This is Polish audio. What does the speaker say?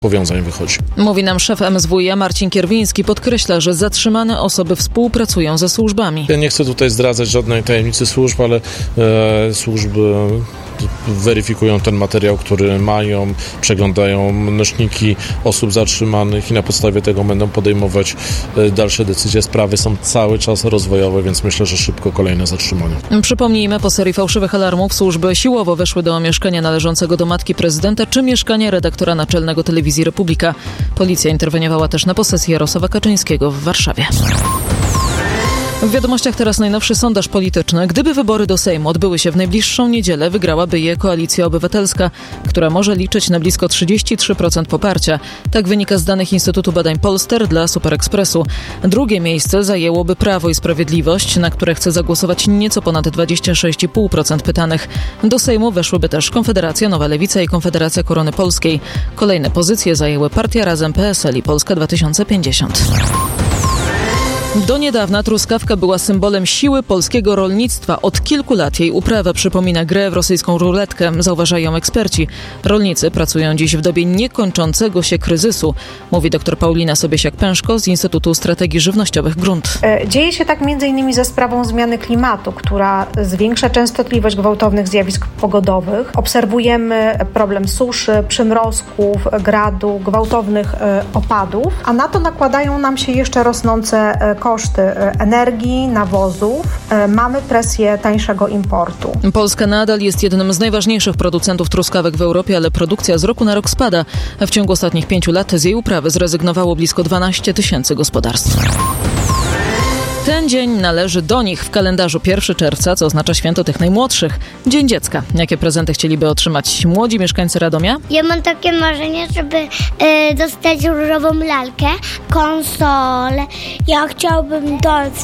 powiązań wychodzi. Mówi nam szef MSWiA Marcin Kierwiński. Podkreśla, że zatrzymane osoby współpracują ze służbami. Ja nie chcę tutaj zdradzać żadnej tajemnicy służb, ale służby weryfikują ten materiał, który mają, przeglądają nośniki osób zatrzymanych i na podstawie tego będą podejmować dalsze decyzje. Sprawy są cały czas rozwojowe, więc myślę, że szybko kolejne zatrzymania. Przypomnijmy, po serii fałszywych alarmów służby siłowo weszły do mieszkania należącego do matki prezydenta czy mieszkania redaktora naczelnego Telewizji Republika. Policja interweniowała też na posesji Jarosława Kaczyńskiego w Warszawie. W wiadomościach teraz najnowszy sondaż polityczny. Gdyby wybory do Sejmu odbyły się w najbliższą niedzielę, wygrałaby je Koalicja Obywatelska, która może liczyć na blisko 33% poparcia. Tak wynika z danych Instytutu Badań Polster dla Super Expressu. Drugie miejsce zajęłoby Prawo i Sprawiedliwość, na które chce zagłosować nieco ponad 26,5% pytanych. Do Sejmu weszłyby też Konfederacja, Nowa Lewica i Konfederacja Korony Polskiej. Kolejne pozycje zajęły Partia Razem, PSL i Polska 2050. Do niedawna truskawka była symbolem siły polskiego rolnictwa. Od kilku lat jej uprawa przypomina grę w rosyjską ruletkę, zauważają eksperci. Rolnicy pracują dziś w dobie niekończącego się kryzysu, mówi dr Paulina Sobiesiak-Pęszko z Instytutu Strategii Żywnościowych Grunt. Dzieje się tak m.in. ze sprawą zmiany klimatu, która zwiększa częstotliwość gwałtownych zjawisk pogodowych. Obserwujemy problem suszy, przymrozków, gradu, gwałtownych opadów, a na to nakładają nam się jeszcze rosnące koszty energii, nawozów. Mamy presję tańszego importu. Polska nadal jest jednym z najważniejszych producentów truskawek w Europie, ale produkcja z roku na rok spada. W ciągu ostatnich 5 lat z jej uprawy zrezygnowało blisko 12 000 gospodarstw. Ten dzień należy do nich. W kalendarzu 1 czerwca, co oznacza święto tych najmłodszych. Dzień dziecka. Jakie prezenty chcieliby otrzymać młodzi mieszkańcy Radomia? Ja mam takie marzenie, żeby dostać różową lalkę, konsolę. Ja chciałbym